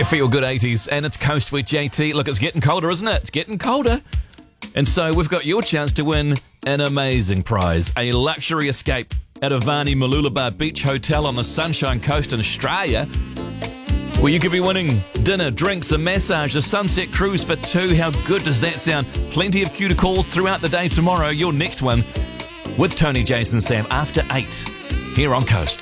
your feel-good 80s, and it's Coast with JT. Look, it's getting colder, isn't it? It's getting colder. And so we've got your chance to win an amazing prize, a luxury escape at Avani Mooloolaba Beach Hotel on the Sunshine Coast in Australia, where you could be winning dinner, drinks, a massage, a sunset cruise for two. How good does that sound? Plenty of cuter calls throughout the day tomorrow. Your next one with Tony, Jason, Sam after 8 here on Coast.